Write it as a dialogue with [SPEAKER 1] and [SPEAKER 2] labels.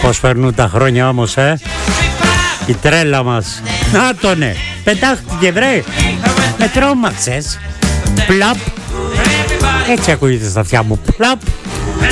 [SPEAKER 1] Πώς περνούν τα χρόνια όμως, η τρέλα μας. Να τονε, πετάχτηκε βρε. Με τρόμαξες. Πλαπ. Έτσι ακούγεται στα αυτιά μου. Πλαπ.